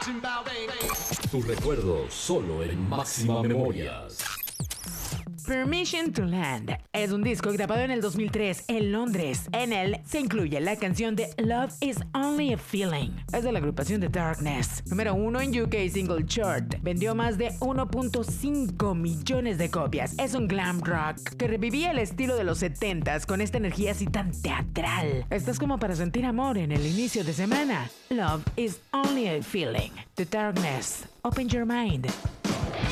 Tu recuerdo solo en Máxima Memorias. Permission to Land es un disco grabado en el 2003 en Londres. En él se incluye la canción de Love is Only a Feeling. Es de la agrupación The Darkness. Número 1 en UK Single Chart. Vendió más de 1.5 millones de copias. Es un glam rock que revivía el estilo de los 70s con esta energía así tan teatral. Estás como para sentir amor en el inicio de semana. Love is Only a Feeling. The Darkness. Open your mind.